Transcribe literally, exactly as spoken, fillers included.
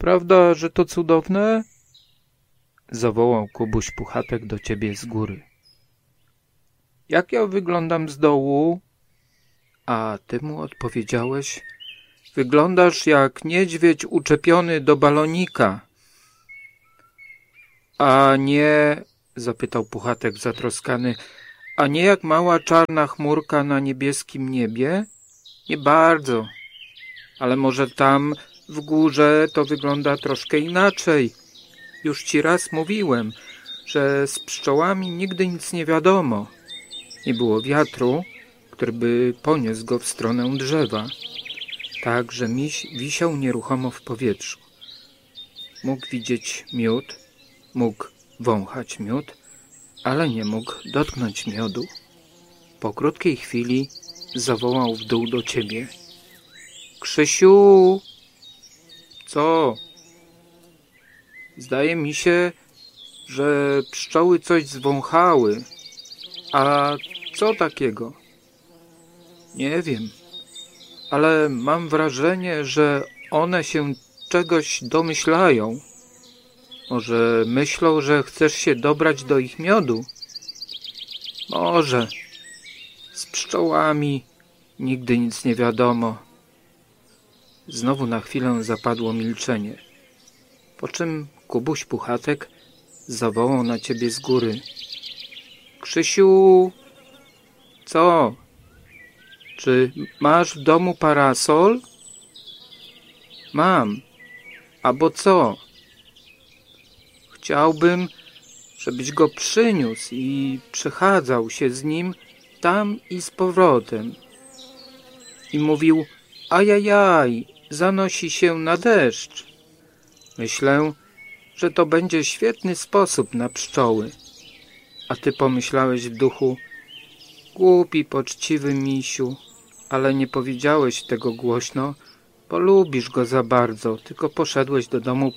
Prawda, że to cudowne? Zawołał Kubuś Puchatek do ciebie z góry. Jak ja wyglądam z dołu? A ty mu odpowiedziałeś: wyglądasz jak niedźwiedź uczepiony do balonika. A nie, zapytał Puchatek zatroskany, a nie jak mała czarna chmurka na niebieskim niebie? Nie bardzo, ale może tam w górze to wygląda troszkę inaczej. Już ci raz mówiłem, że z pszczołami nigdy nic nie wiadomo. Nie było wiatru, który by poniósł go w stronę drzewa, tak że miś wisiał nieruchomo w powietrzu. Mógł widzieć miód, mógł wąchać miód, ale nie mógł dotknąć miodu. Po krótkiej chwili zawołał w dół do ciebie: Krzysiu! Co? Zdaje mi się, że pszczoły coś zwąchały. A co takiego? Nie wiem, ale mam wrażenie, że one się czegoś domyślają. Może myślą, że chcesz się dobrać do ich miodu? Może. Z pszczołami nigdy nic nie wiadomo. Znowu na chwilę zapadło milczenie, po czym Kubuś Puchatek zawołał na ciebie z góry: Krzysiu! Co? Czy masz w domu parasol? Mam. A bo co? Chciałbym, żebyś go przyniósł i przechadzał się z nim tam i z powrotem. I mówił: ajajaj, zanosi się na deszcz. Myślę, że to będzie świetny sposób na pszczoły. A ty pomyślałeś w duchu: głupi, poczciwy misiu, ale nie powiedziałeś tego głośno, bo lubisz go za bardzo, tylko poszedłeś do domu